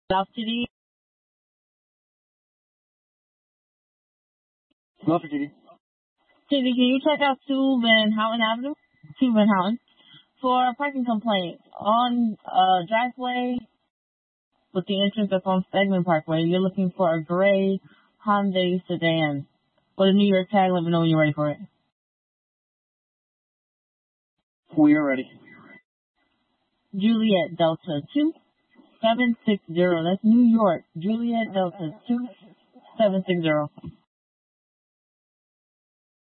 South City. Welcome, Judy. City, can you check out 2 Van Houten Avenue? 2 Van Houten. For a parking complaint on driveway with the entrance that's on Stegman Parkway, you're looking for a gray Hyundai sedan with a New York tag. Let me know when you're ready for it. We are ready. Juliet Delta 2760. That's New York. Juliet Delta 2760.